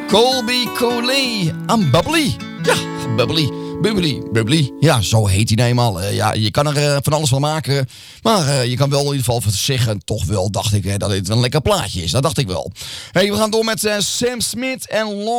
Colby Coley aan Bubbly. Ja, Bubbly. Bubbly. Ja, zo heet hij nou eenmaal. Ja, je kan er van alles van maken. Maar je kan wel in ieder geval zeggen, toch wel, dacht ik, dat dit een lekker plaatje is. Dat dacht ik wel. Hey, we gaan door met Sam Smith en Long.